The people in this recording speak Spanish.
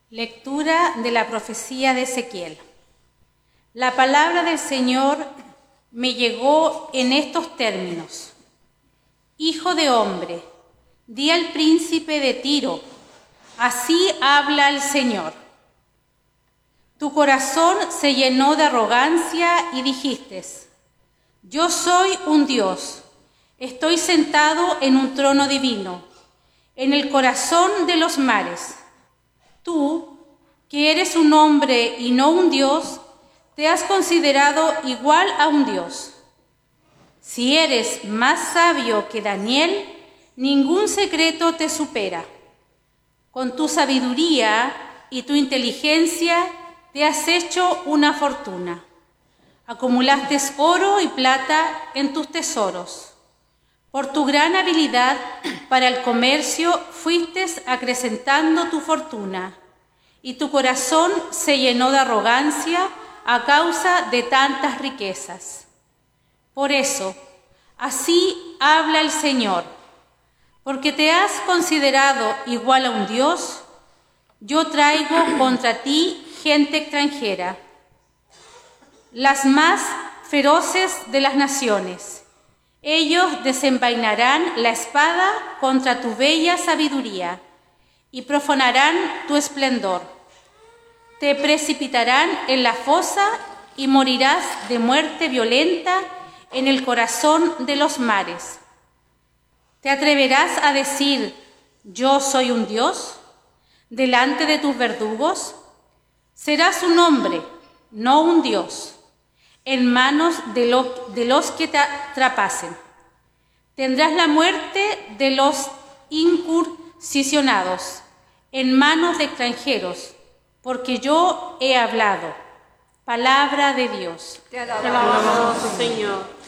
Lectura de la profecía de Ezequiel. La palabra del Señor me llegó en estos términos. Hijo de hombre, di al príncipe de Tiro, así habla el Señor. Tu corazón se llenó de arrogancia y dijiste: yo soy un Dios, estoy sentado en un trono divino, en el corazón de los mares. Tú, que eres un hombre y no un Dios, te has considerado igual a un Dios. Si eres más sabio que Daniel, ningún secreto te supera. Con tu sabiduría y tu inteligencia te has hecho una fortuna. Acumulaste oro y plata en tus tesoros. Por tu gran habilidad para el comercio fuiste acrecentando tu fortuna, y tu corazón se llenó de arrogancia a causa de tantas riquezas. Por eso, así habla el Señor: porque te has considerado igual a un Dios, yo traigo contra ti gente extranjera, las más feroces de las naciones. Ellos desenvainarán la espada contra tu bella sabiduría y profanarán tu esplendor. Te precipitarán en la fosa y morirás de muerte violenta en el corazón de los mares. ¿Te atreverás a decir: yo soy un Dios, delante de tus verdugos? Serás un hombre, no un Dios, en manos de los que te atrapasen. Tendrás la muerte de los incursionados en manos de extranjeros, porque yo he hablado. Palabra de Dios. Te alabamos, Señor.